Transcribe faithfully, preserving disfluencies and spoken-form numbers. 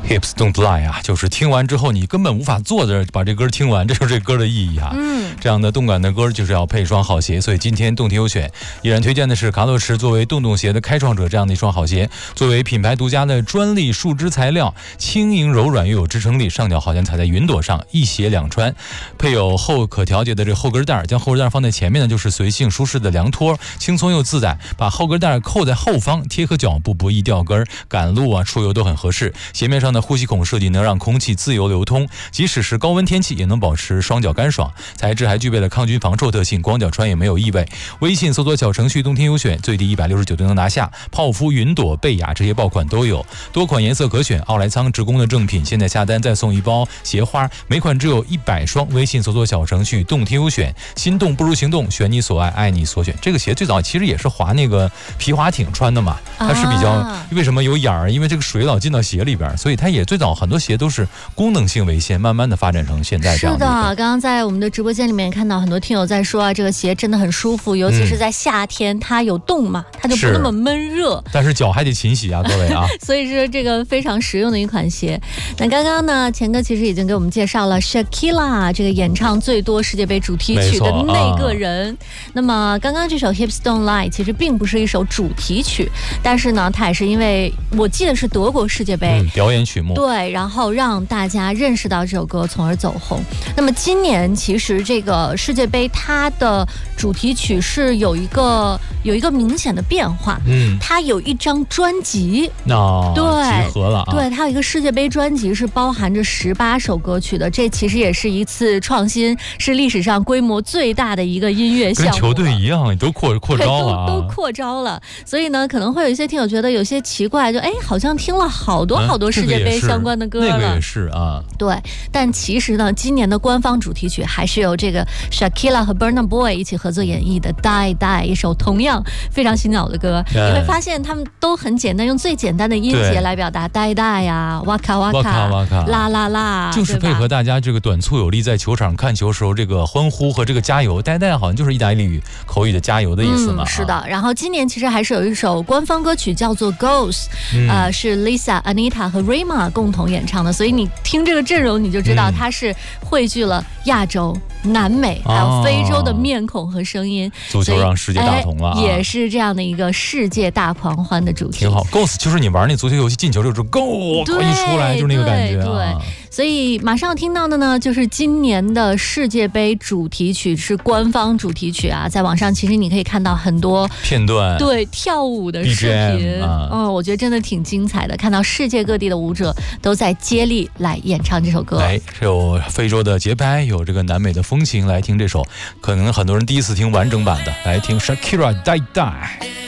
Hips Don't Lie 啊，就是听完之后你根本无法坐着把这歌听完，这就是这歌的意义啊。嗯，这样的动感的歌就是要配一双好鞋，所以今天动听优选依然推荐的是卡洛驰作为洞洞鞋的开创者这样的一双好鞋，作为品牌独家的专利树脂材料，轻盈柔软又有支撑力，上脚好像踩在云朵上，一鞋两穿，配有后可调节的这个后跟带，将后跟带放在前面呢，就是随性舒适的凉拖，轻松又自在，把后跟带扣在后方，贴合脚部不易掉跟，赶路啊出游都很合适。鞋面上的呼吸孔设计能让空气自由流通，即使是高温天气也能保持双脚干爽，材质还具备了抗菌防臭特性，光脚穿也没有异味。微信搜索小程序动听优选，最低一百六十九就能拿下。泡芙、云朵、贝雅这些爆款都有，多款颜色可选，奥莱仓直供的正品，现在下单再送一包鞋花，每款只有一百双。微信搜索小程序动听优选，心动不如行动，选你所爱，爱你所选。这个鞋最早其实也是滑那个皮划艇穿的嘛，它是比较、啊、为什么有眼儿？因为这个水老进到鞋里边，所以它也最早很多鞋都是功能性为先，慢慢的发展成现在这样的。 是的，刚刚在我们的直播间里面看到很多听友在说啊，这个鞋真的很舒服，尤其是在夏天，嗯、它有洞嘛，它就不那么闷热。 但是脚还得勤洗啊，各位啊。 所以是这个非常实用的一款鞋。那刚刚呢，钱哥其实已经给我们介绍了 Shakira 这个演唱最多世界杯主题曲的那个人。啊、那么刚刚这首 Hips Don't Lie 其实并不是一首主题曲，但是呢，它也是因为我记得是德国世界杯、 嗯、表演曲目， 对，然后让大家认识到这首歌，从而走红。那么今年其实这个世界杯它的主题曲是有一个有一个明显的变化，嗯，它有一张专辑， 哦， 对， 集合了啊， 对，它有一个世界杯专辑是包含着十八首歌曲的，这其实也是一次创新，是历史上规模最大的一个音乐项目， 跟球队一样，都扩扩招了、啊， 都, 都扩招了。所以呢，可能会有一些听友觉得有些奇怪，就哎，好像听了好多好多世界杯相关的歌了， 嗯、那个也是啊， 对。但其实呢，今年的官方主题曲还是由这个 Shakira 和 Burna Boy 一起合作演绎的《Die Die》，一首同样非常洗脑的歌。你会发现他们都很简单，用最简单的音节来表达 Die Die 呀、Waka Waka、啦啦啦， 就是配合大家这个短促有力，在球场看球时候这个欢呼和这个加油。Die Die 好像就是意大利语口语的加油的意思嘛。 嗯、是的。然后今年其实还是有一首官方歌曲叫做 Ghost，、嗯、呃，是 Lisa、Anita 和 Rema 共同演唱的，所以你听这个阵容你就知道它是汇聚了亚洲、南美还有非洲的面孔和声音。 足球让世界大同了、啊， 也是这样的一个世界大狂欢的主题。 挺好 ，Ghost 就是你玩那足球游戏进球就是 Go， 一出来就是那个感觉、啊、 对, 对，所以马上听到的呢，就是今年的世界杯主题曲，是官方主题曲啊，在网上其实你可以看到很多片段， 对跳舞的视频， 啊、 哦，我觉得真的挺精彩的，看到世界各地的舞者都在接力来演唱这首歌。 哎，是有非洲的节拍，有这个南美的风情，来听这首，可能很多人第一次听完整版的，来听 Shakira Die Die。